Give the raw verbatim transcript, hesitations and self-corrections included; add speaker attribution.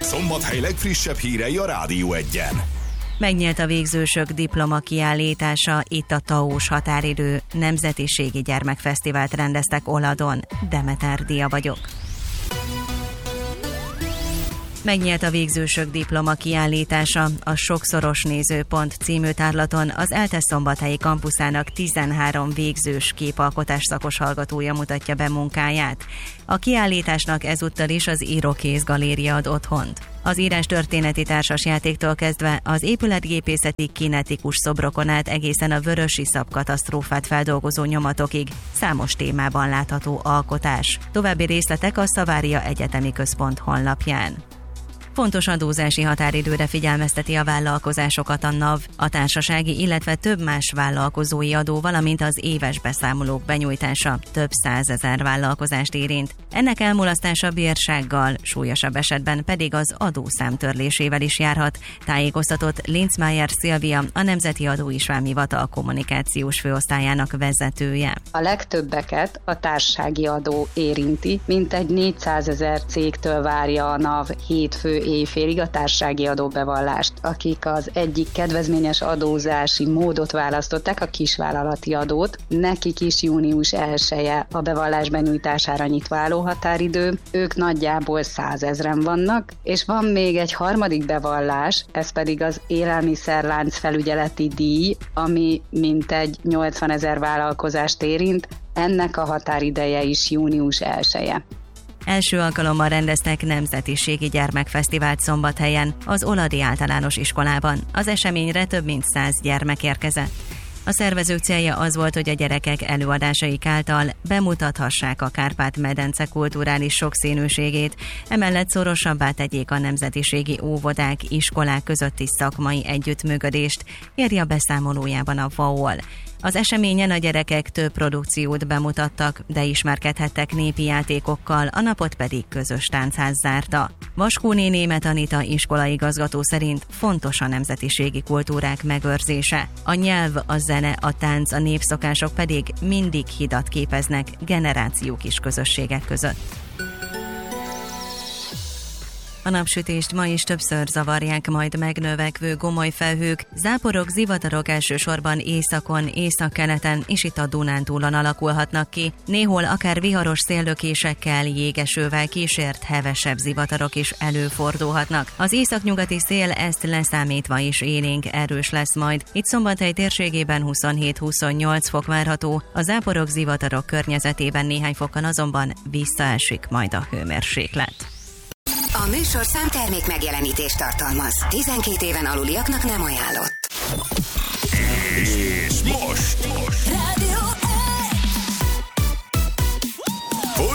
Speaker 1: Szombathely legfrissebb hírei a Rádió Egyen.
Speaker 2: Megnyílt a végzősök diploma kiállítása, itt a té á ó-s határidő, Nemzetiségi Gyermekfesztivált rendeztek Oladon. Demeter Dia vagyok. Megnyílt a végzősök diploma kiállítása, a Sokszoros Nézőpont című tárlaton az ELTE szombathelyi kampuszának tizenhárom végzős képalkotás szakos hallgatója mutatja be munkáját. A kiállításnak ezúttal is az Írókész Galéria ad otthont. Az írástörténeti társasjátéktól kezdve az épületgépészeti kinetikus szobrokon át egészen a vörösiszap katasztrófát feldolgozó nyomatokig számos témában látható alkotás. További részletek a Szavária Egyetemi Központ honlapján. Fontos adózási határidőre figyelmezteti a vállalkozásokat a NAV, a társasági, illetve több más vállalkozói adó, valamint az éves beszámolók benyújtása több százezer vállalkozást érint. Ennek elmulasztása bírsággal, súlyosabb esetben pedig az adószám törlésével is járhat, tájékoztatott Linzmeier Szilvia, a Nemzeti Adóisvámi Hivatal kommunikációs főosztályának vezetője.
Speaker 3: A legtöbbeket a társasági adó érinti, mintegy négyszázezer cégtől várja a NAV hétfő éjfélig a társasági adóbevallást, akik az egyik kedvezményes adózási módot választották, a kisvállalati adót. Nekik is június elseje a bevallás benyújtására nyitva álló határidő, ők nagyjából százezren vannak, és van még egy harmadik bevallás, ez pedig az élelmiszerlánc felügyeleti díj, ami mintegy nyolcvanezer vállalkozást érint, ennek a határideje is június elseje.
Speaker 2: Első alkalommal rendeztek Nemzetiségi Gyermekfesztivált Szombathelyen, az Oladi Általános Iskolában. Az eseményre több mint száz gyermek érkezett. A szervezők célja az volt, hogy a gyerekek előadásaik által bemutathassák a Kárpát-medence kulturális sokszínűségét, emellett szorosabbá tegyék a nemzetiségi óvodák, iskolák közötti szakmai együttműködést, írja beszámolójában a vé á o-l. Az eseményen a gyerekek több produkciót bemutattak, de ismerkedhettek népi játékokkal, a napot pedig közös táncház zárta. Vaskóné Németh Anita iskolaigazgató szerint fontos a nemzetiségi kultúrák megőrzése. A nyelv, a zene, a tánc, a népszokások pedig mindig hidat képeznek generációk és közösségek között. A napsütést ma is többször zavarják majd megnövekvő gomoly felhők, záporok, zivatarok elsősorban északon, északkeleten és itt a Dunántúlon alakulhatnak ki. Néhol akár viharos széllökésekkel, jégesővel kísért hevesebb zivatarok is előfordulhatnak. Az északnyugati szél ezt leszámítva is élénk erős lesz majd. Itt Szombathely térségében huszonhét-huszonnyolc fok várható, a záporok, zivatarok környezetében néhány fokkal azonban visszaesik majd a hőmérséklet.
Speaker 4: A műsorszám termék megjelenítést tartalmaz. tizenkét éven aluliaknak nem ajánlott.